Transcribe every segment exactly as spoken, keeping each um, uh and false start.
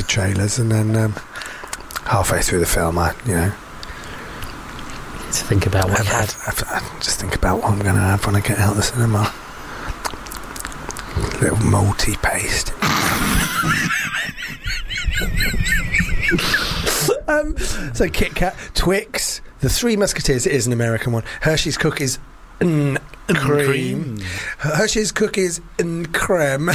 trailers, and then um, halfway through the film, I, you know, to think about what I, you had. I, I, I just think about what I'm going to have when I get out of the cinema. A little malty paste. um, so Kit Kat, Twix, the Three Musketeers. It is an American one. Hershey's Cookies and cream. cream. Hershey's Cookies and creme.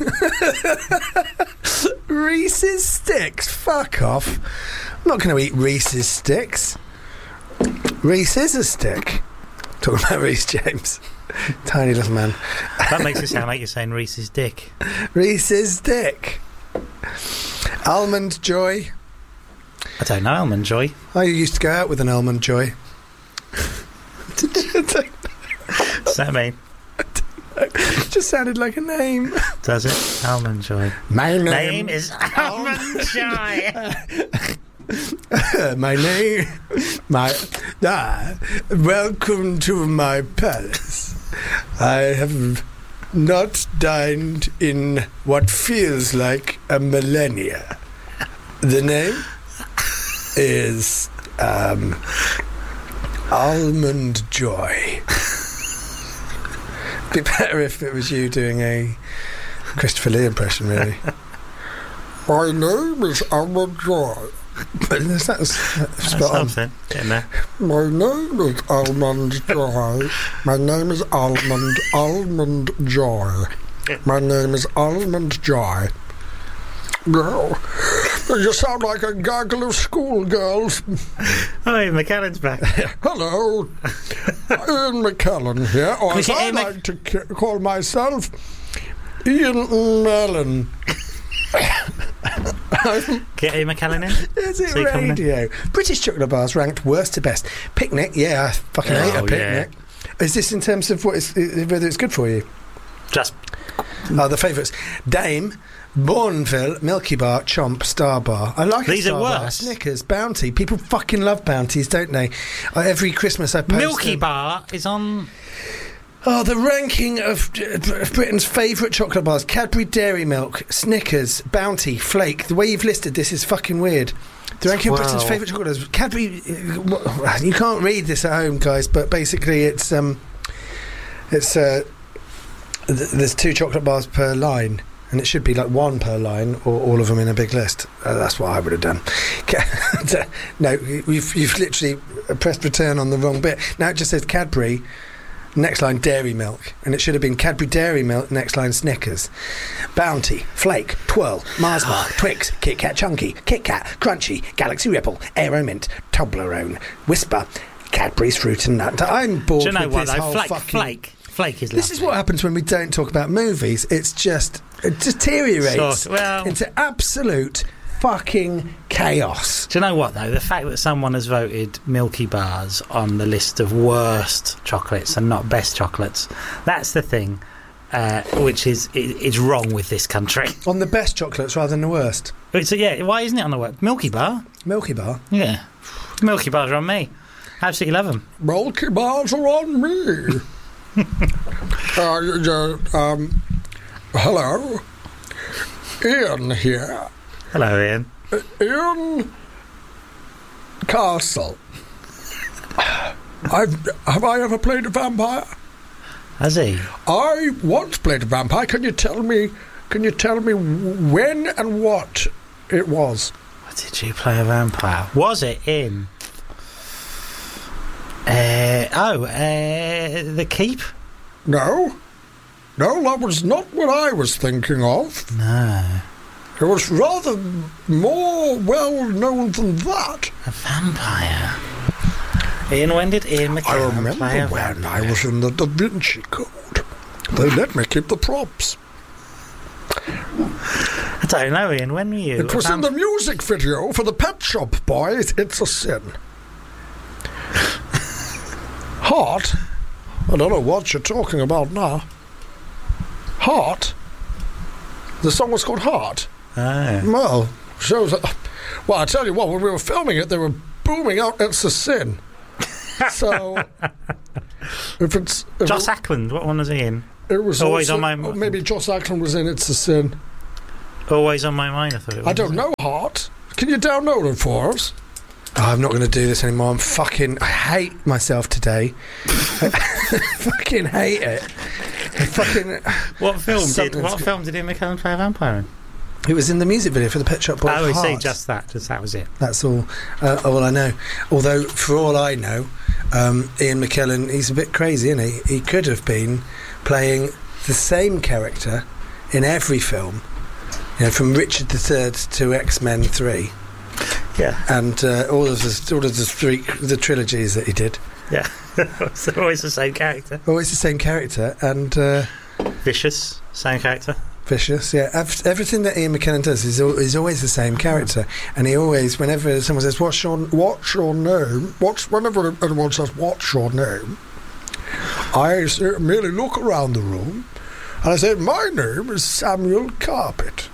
Reese's Sticks. Fuck off. I'm not going to eat Reese's Sticks. Reese is a stick. Talking about Reese James. Tiny little man. That makes it sound like you're saying Reese's dick. Reese's dick. Almond Joy. I don't know, Almond Joy. I used to go out with an Almond Joy. What's that mean? It just sounded like a name. Does it? Almond Joy. My name, name is Almond Joy. my name, my ah, welcome to my palace. I have not dined in what feels like a millennia. The name is um, Almond Joy. It'd be better if it was you doing a Christopher Lee impression, really. My name is Almond Joy. But that's, that's, that's spot on. Something. Getting there. My name is Almond Joy. My name is Almond Almond Joy. My name is Almond Joy. No, you sound like a gaggle of schoolgirls. Oh, Ian McKellen's back. Hello, Ian McKellen here, or as I Ian like Mc- to ca- call myself, Ian Mellon. Get Ian McKellen in. Is it radio? British chocolate bars ranked worst to best. Picnic, yeah, I fucking Oh, hate a yeah. picnic. Is this in terms of what is, whether it's good for you? Just Oh, the favourites: Dame, Bourneville, Milky Bar, Chomp, Star Bar. I like These a Star are Bar. worse. Snickers, Bounty. People fucking love Bounties, don't they? Uh, every Christmas I post Milky them. Bar is on. Oh, the ranking of uh, Britain's favourite chocolate bars: Cadbury Dairy Milk, Snickers, Bounty, Flake. The way you've listed this is fucking weird. The ranking Wow. of Britain's favourite chocolate bars: Cadbury. Uh, you can't read this at home, guys, but basically it's um, it's uh, th- there's two chocolate bars per line, and it should be like one per line, or all of them in a big list. Uh, that's what I would have done. No, you've you've literally pressed return on the wrong bit. Now it just says Cadbury. Next line, Dairy Milk. And it should have been Cadbury Dairy Milk, next line, Snickers. Bounty, Flake, Twirl, Mars Bar, Twix, Kit Kat Chunky, Kit Kat, Crunchy, Galaxy Ripple, Aero Mint, Toblerone, Whisper, Cadbury's Fruit and Nut. I'm bored Do you know with what this though? whole Flake, fucking... Flake, Flake is. This is lovely. what happens when we don't talk about movies. It's just... It deteriorates Sort of, well- into absolute fucking chaos. Do you know what though? The fact that someone has voted Milky Bars on the list of worst chocolates and not best chocolates—that's the thing, uh, which is is wrong with this country. On the best chocolates rather than the worst. It's a, yeah, why isn't it on the worst? Milky Bar? Milky Bar. Yeah, Milky Bars are on me. Absolutely love them. Milky Bars are on me. uh, uh, um, hello, Ian here. Hello, Ian. Uh, Ian Castle. I've have I ever played a vampire? Has he? I once played a vampire. Can you tell me? Can you tell me when and what it was? What did you play a vampire? Was it in? Uh, oh, uh, The Keep? No, no, that was not what I was thinking of. No. It was rather more well known than that. A vampire. Ian, when did Ian McKellen I remember play a when vampire? I was in the Da Vinci Code. They let me keep the props. I don't know, Ian. When were you? It was in the music video for the Pet Shop Boys. It's a sin. Heart? I don't know what you're talking about now. Heart? The song was called Heart. Oh. Well, shows. Well, I tell you what, when we were filming it, they were booming out "It's a Sin." So, if it's if Joss it, Ackland, what one was he in? it was Always also, on my. oh, maybe Joss Ackland was in "It's a Sin." Always on my mind, I thought it was. I don't know, Hart. Can you download it for us? Oh, I'm not going to do this anymore. I'm fucking... I hate myself today. I fucking hate it. I fucking... What film did What film did Ian McKellen play a vampire in? It was in the music video for the Pet Shop Boys. Oh, I see, Heart. just that. Just that was it. That's all. Uh, all I know. Although, for all I know, um, Ian McKellen, he's a bit crazy, isn't he? He could have been playing the same character in every film. You know, from Richard the Third to X-Men three. Yeah. And uh, all of the all of the three the trilogies that he did. Yeah. It's always the same character. Always the same character. And uh, Vicious, same character. Vicious, yeah. Ev- everything that Ian McKellen does is, al- is always the same character, and he always, whenever someone says, "What's your What's your name?" What's whenever anyone says, "What's your name?" I s- merely look around the room, and I say, "My name is Samuel Carpet."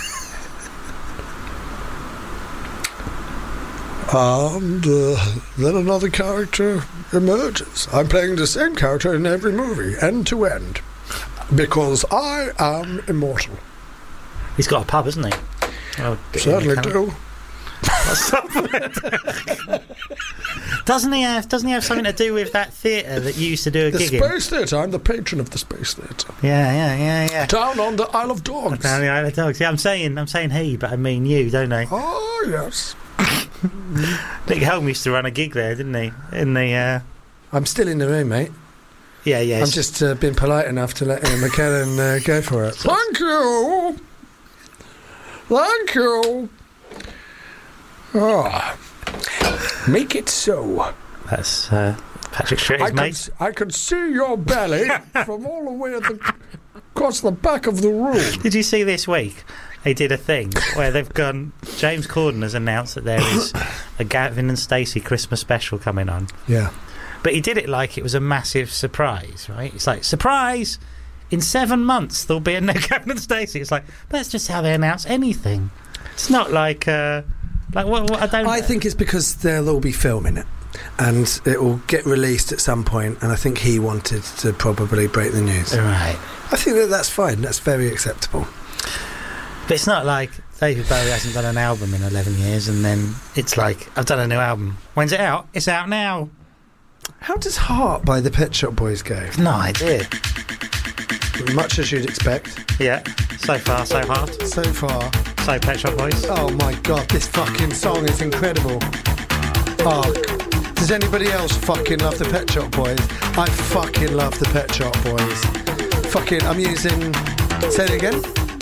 And uh, then another character emerges. I'm playing the same character in every movie, end to end. Because I am immortal. He's got a pub, hasn't he? Oh, Certainly do. Doesn't he have? Doesn't he have something to do with that theatre that you used to do a the gig in? The Space Theatre. I'm the patron of the Space Theatre. Yeah, yeah, yeah, yeah. Down on the Isle of Dogs. Down on the Isle of Dogs. Yeah, I'm saying, I'm saying he, but I mean you, don't I? Oh yes. Nick Helm used to run a gig there, didn't he? In the. Uh... I'm still in the room, mate. Yeah, yeah. I'm just uh, being polite enough to let Ian McKellen uh, go for it. Thank you. Thank you. Ah, make it so. That's uh, Patrick Stewart, mate. I can see your belly from all the way at the, across the back of the room. Did you see this week? They did a thing where they've gone. James Corden has announced that there is a Gavin and Stacey Christmas special coming on. Yeah. But he did it like it was a massive surprise, right? It's like, surprise! In seven months there'll be a new Gavin and Stacey. It's like, that's just how they announce anything. It's not like, uh, like what, what I don't. I think it's because they'll all be filming it, and it will get released at some point. And I think he wanted to probably break the news. Right. I think that that's fine. That's very acceptable. But it's not like David Bowie hasn't done an album in eleven years, and then it's like, I've done a new album. When's it out? It's out now. How does Heart by the Pet Shop Boys go? No idea. Much as you'd expect. Yeah. So far, so hard. So far. So Pet Shop Boys. Oh my god, this fucking song is incredible. Oh, does anybody else fucking love the Pet Shop Boys? I fucking love the Pet Shop Boys. Fucking, I'm using... Say it again.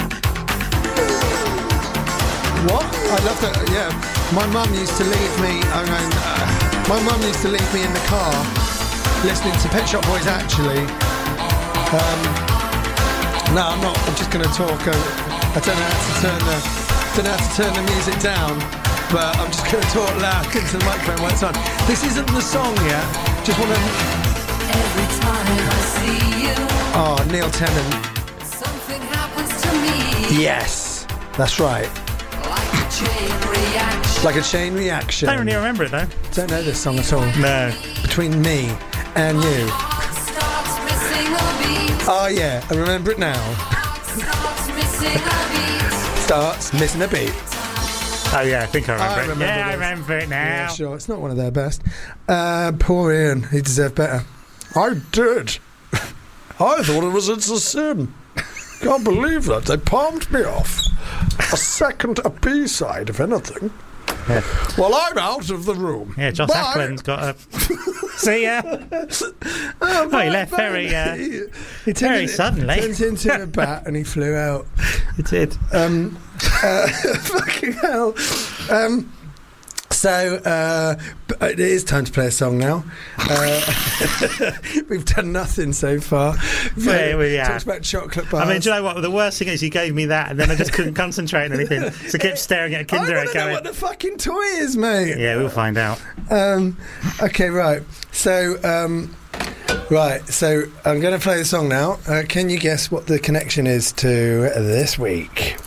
What? I love that, yeah. My mum used to leave me... I mean, uh, my mum used to leave me in the car listening to Pet Shop Boys, actually. Um, no, I'm not. I'm just going to talk. Uh, I don't know how to turn the, don't know how to turn the music down, but I'm just going to talk loud into the microphone when it's on. This isn't the song yet. Just want to... Every time I see you, oh, Neil Tennant. something happens to me. Yes, that's right. Like a chain reaction. Like a chain reaction. I don't really remember it though. Don't know this song at all. No. Between me and you. Starts missing a beat. Oh yeah, I remember it now. Starts missing a beat. Starts missing a beat. Oh yeah, I think I remember I it. remember yeah, this. I remember it now. Yeah, sure. It's not one of their best. Uh, poor Ian. He deserved better. I did. I thought it was It's a Sin. Can't believe that. They palmed me off. A second a B-side, if anything. Yeah. Well, I'm out of the room. Yeah, Joss Bye. Ackland's got a... See ya. Oh, Oh, he left very, uh, he, he turned very in- suddenly. Turned into a bat and he flew out. It did. Um, uh, fucking hell. Um, so uh, b- it is time to play a song now. Uh, we've done nothing so far. Yeah, we are. Talked about chocolate bars. I mean, do you know what? The worst thing is you gave me that and then I just couldn't concentrate on anything. So I kept staring at a I Kinder want Egg to know going... what the fucking toy is, mate. Yeah, we'll find out. Um, okay, right. So, um, right. So I'm going to play the song now. Uh, can you guess what the connection is to this week?